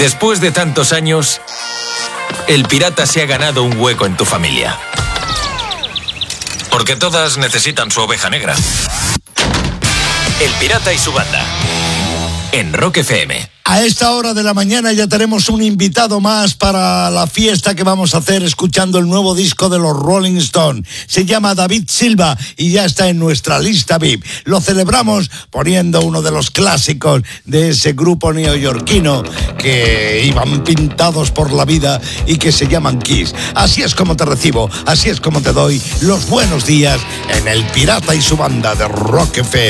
Después de tantos años, el pirata se ha ganado un hueco en tu familia. Porque todas necesitan su oveja negra. El pirata y su banda. En Rock FM. A esta hora de la mañana ya tenemos un invitado más para la fiesta que vamos a hacer escuchando el nuevo disco de los Rolling Stones. Se llama David Silva y ya está en nuestra lista VIP. Lo celebramos poniendo uno de los clásicos de ese grupo neoyorquino que iban pintados por la vida y que se llaman Kiss. Así es como te recibo, así es como te doy los buenos días en El Pirata y su banda de Rock FM.